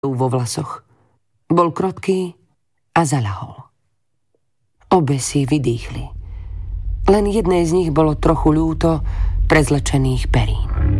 vo vlasoch. Bol krotký a zaľahol. Obe si vydýchli. Len jednej z nich bolo trochu ľúto prezlečených perín.